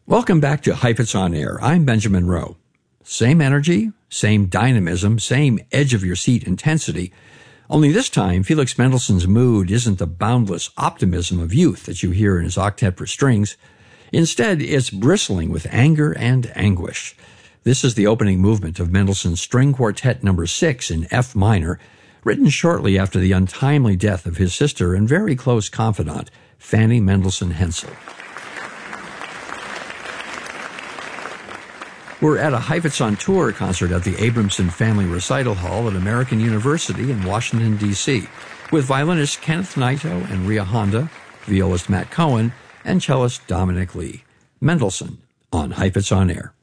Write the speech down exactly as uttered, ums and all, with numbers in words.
Welcome back to Heifetz on Air. I'm Benjamin Rowe. Same energy, same dynamism, same edge-of-your-seat intensity. Only this time, Felix Mendelssohn's mood isn't the boundless optimism of youth that you hear in his octet for strings. Instead, it's bristling with anger and anguish. This is the opening movement of Mendelssohn's String Quartet number six in F minor, written shortly after the untimely death of his sister and very close confidant, Fanny Mendelssohn Hensel. We're at a Heifetz on Tour concert at the Abramson Family Recital Hall at American University in Washington, D C, with violinist Kenneth Naito and Ria Honda, violist Matt Cohen, and cellist Dominic Lee. Mendelssohn on Heifetz on Air.